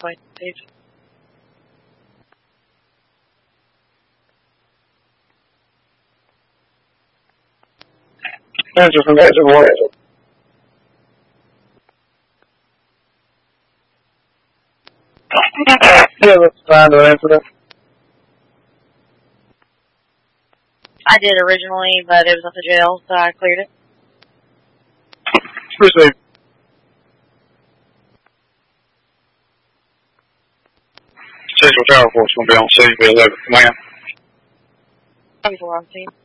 point, Dave. Answer from Reservoir. Yeah, that's fine to answer that. I did originally, but it was at the jail, so I cleared it. Received. Central Tower Force going to be on scene for 11. Command. 24 on scene.